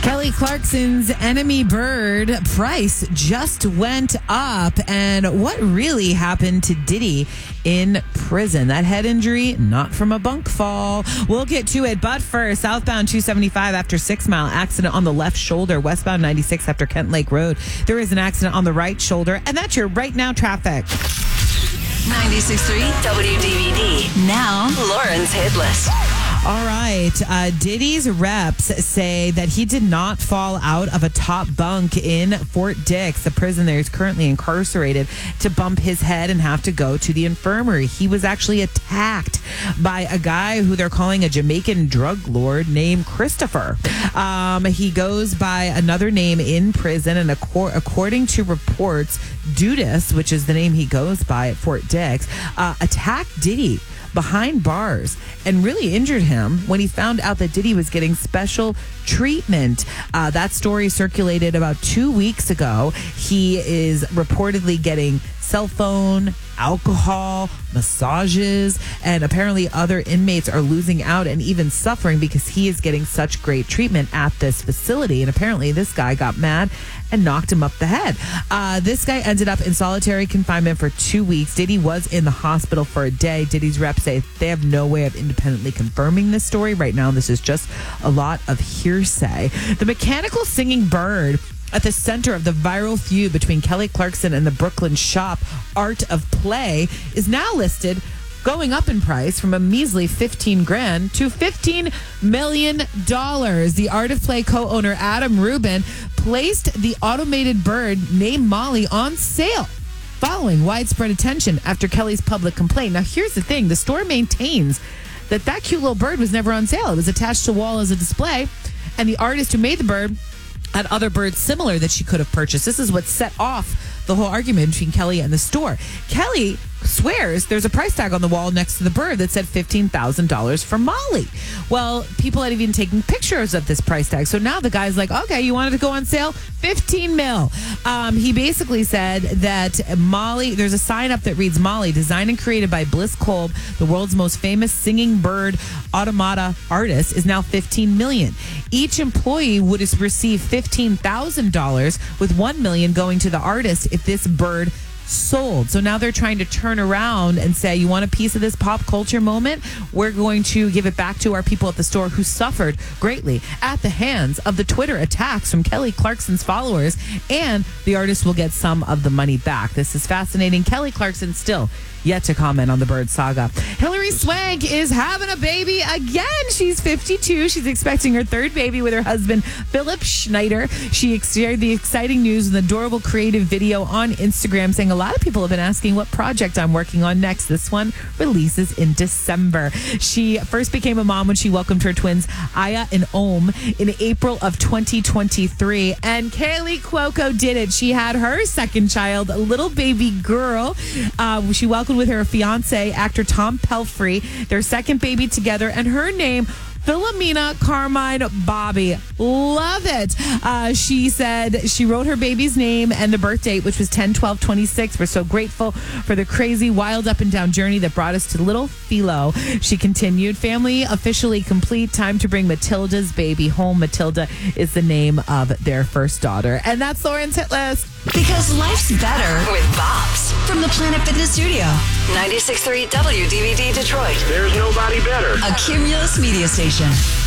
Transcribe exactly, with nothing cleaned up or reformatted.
Kelly Clarkson's enemy bird price just went up. And what really happened to Diddy in prison? That head injury, not from a bunk fall. We'll get to it. But first, southbound two seventy-five after Six Mile, accident on the left shoulder. Westbound ninety-six after Kent Lake Road. There is an accident on the right shoulder. And that's your right now traffic. ninety-six point three W D V D. Now, Lauren's hit list. All right. Uh, Diddy's reps say that he did not fall out of a top bunk in Fort Dix, the prison there. He's currently incarcerated, to bump his head and have to go to the infirmary. He was actually attacked by a guy who they're calling a Jamaican drug lord named Christopher. Um, he goes by another name in prison, and acor- according to reports, Dudas, which is the name he goes by at Fort Dix, uh, attacked Diddy behind bars and really injured him when he found out that Diddy was getting special treatment. Uh, that story circulated about two weeks ago. He is reportedly getting cell phone, alcohol, massages, and apparently other inmates are losing out and even suffering because he is getting such great treatment at this facility. And apparently this guy got mad and knocked him up the head. Uh, this guy ended up in solitary confinement for two weeks. Diddy was in the hospital for a day. Diddy's reps say they have no way of independently confirming this story. Right now, this is just a lot of hearsay. The mechanical singing bird at the center of the viral feud between Kelly Clarkson and the Brooklyn shop Art of Play is now listed going up in price from a measly fifteen grand to fifteen million dollars. The Art of Play co-owner Adam Rubin placed the automated bird named Molly on sale following widespread attention after Kelly's public complaint. Now, here's the thing. The store maintains that that cute little bird was never on sale. It was attached to a wall as a display, and the artist who made the bird had other birds similar that she could have purchased. This is what set off the whole argument between Kelly and the store. Kelly swears there's a price tag on the wall next to the bird that said fifteen thousand dollars for Molly. Well, people had even taken pictures of this price tag. So now the guy's like, okay, you wanted to go on sale? fifteen mil. Um, he basically said that Molly, there's a sign up that reads Molly, designed and created by Bliss Kolb, the world's most famous singing bird automata artist, is now fifteen million. Each employee would receive fifteen thousand dollars, with one million going to the artist if this bird sold. So now they're trying to turn around and say, you want a piece of this pop culture moment? We're going to give it back to our people at the store who suffered greatly at the hands of the Twitter attacks from Kelly Clarkson's followers, and the artist will get some of the money back. This is fascinating. Kelly Clarkson still yet to comment on the bird saga. Hilary Swank is having a baby again. She's fifty-two. She's expecting her third baby with her husband, Philip Schneider. She shared the exciting news in an adorable creative video on Instagram, saying, a lot of people have been asking what project I'm working on next. This one releases in December. She first became a mom when she welcomed her twins, Aya and Om, in April of twenty twenty-three. And Kaylee Cuoco did it. She had her second child, a little baby girl. Uh, she welcomed with her fiance, actor Tom Pelfrey, their second baby together, and her name, Philomena Carmine Bobby. Love it. Uh, she said she wrote her baby's name and the birth date, which was ten twelve twenty-six. We're so grateful for the crazy, wild up and down journey that brought us to little Philo. She continued, family officially complete. Time to bring Matilda's baby home. Matilda is the name of their first daughter. And that's Lauren's hit list. Because life's better with Bops from the Planet Fitness Studio. ninety-six point three W D V D Detroit. There's nobody better. A Cumulus media station.